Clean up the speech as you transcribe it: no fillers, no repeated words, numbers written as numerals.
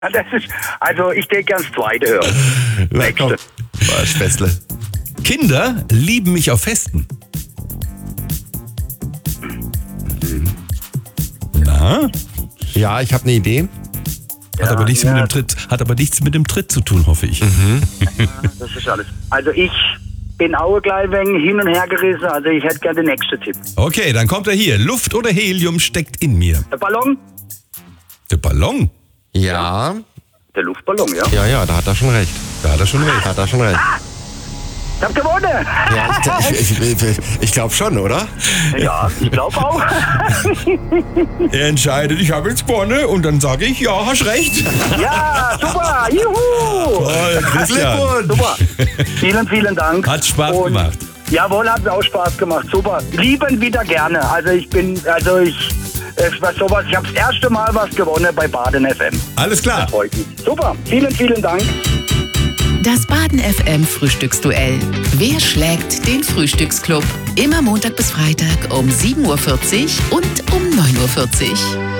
Also ich denke ans Zweite hören. Na komm, Spätzle. Kinder lieben mich auf Festen. Na? Ja, ich habe eine Idee. Hat aber nichts mit dem Tritt zu tun, hoffe ich. Das ist alles. Also ich bin auch gleich ein wenig hin und her gerissen. Also ich hätte gerne den nächsten Tipp. Okay, dann kommt er hier. Luft oder Helium steckt in mir. Der Ballon? Der Ballon? Ja, Der Luftballon, ja. ja, da hat er schon recht. Da hat er schon recht. Hat er schon recht. Ich hab gewonnen. Ja, ich glaube schon, oder? Ja, ich glaube auch. Er entscheidet, ich habe jetzt gewonnen und dann sage ich, ja, hast recht. Ja, super. Juhu. Toll, Christian. Super. Vielen, vielen Dank. Hat Spaß Und gemacht. Jawohl, hat mir auch Spaß gemacht. Super. Lieben wieder gerne. Ich habe das erste Mal was gewonnen bei Baden FM. Alles klar. Freut mich. Super. Vielen, vielen Dank. Das Baden FM Frühstücksduell. Wer schlägt den Frühstücksclub? Immer Montag bis Freitag um 7.40 Uhr und um 9.40 Uhr.